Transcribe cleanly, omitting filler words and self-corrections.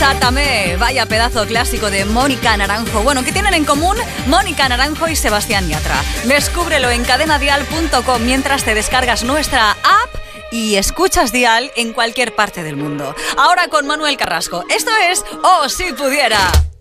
Desátame, vaya pedazo clásico de Mónica Naranjo. Bueno, ¿qué tienen en común Mónica Naranjo y Sebastián Yatra? Descúbrelo en cadenadial.com mientras te descargas nuestra app y escuchas Dial en cualquier parte del mundo. Ahora con Manuel Carrasco. Esto es Oh, si pudiera.